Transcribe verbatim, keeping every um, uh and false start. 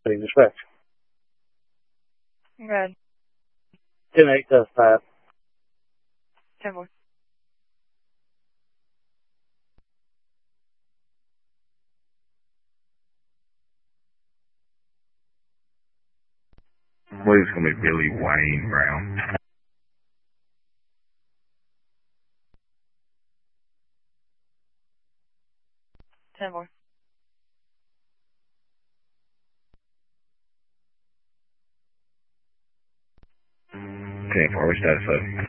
putting respect. Good. ten eight, test five. ten four. I believe it's going to be Billy Wayne Brown. ten four. ten four, we status up.